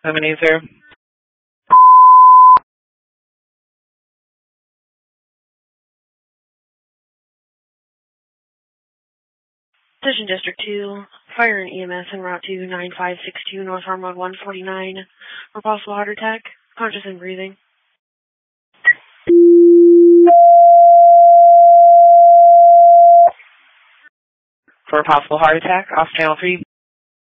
Ebenezer. Division District 2, Fire and EMS en route to 9562 North Armwood 149 for possible heart attack, conscious and breathing. For a possible heart attack, off channel 3.